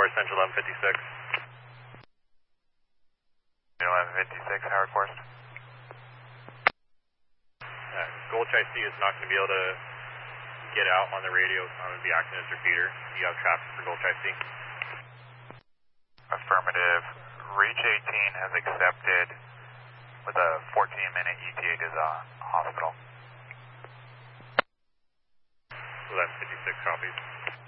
Forest, Central 1156. 1156, Howard Forest. Goldchai C is not going to be able to get out on the radio, so I'm going to be acting as repeater. You have traffic for Goldchai C. Affirmative. Reach 18 has accepted with a 14-minute ETA to the hospital. 1156 copies.